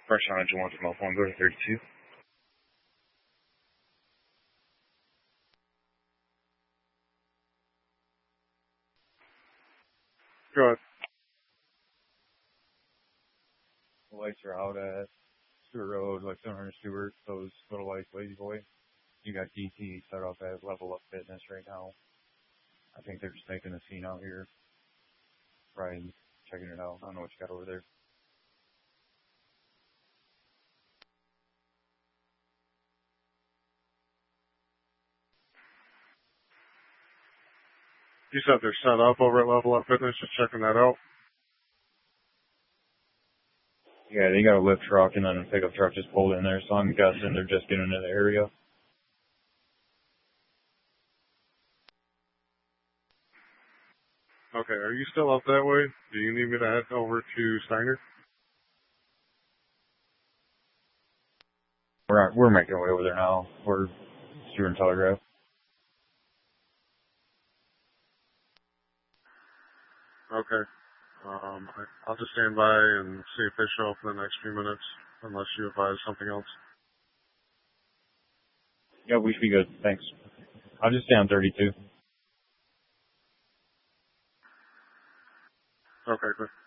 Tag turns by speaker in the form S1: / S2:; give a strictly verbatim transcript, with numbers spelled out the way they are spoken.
S1: Fresh on engine one from L one, go to thirty-two.
S2: Go ahead.
S3: The lights are out at Stewart Road, like seven hundred Stewart, those little lights, Lazy Boy. You got D T set up at Level Up Fitness right now. I think they're just making a scene out here. Right, checking it out. I don't know what you got over there.
S2: You said they're set up over at Level Up Fitness, just checking that out.
S3: Yeah, they got a lift truck and then a pickup truck just pulled in there, so I'm guessing they're just getting into the area.
S2: Okay, are you still up that way? Do you need me to head over to Steiner?
S3: We're we're making our way over there now. We're Stewart and Telegraph.
S2: Okay. Um, I- I'll just stand by and see if they show up in the next few minutes, unless you advise something else.
S3: Yeah, we should be good. Thanks. I'll just stay on thirty-two.
S2: Okay, good.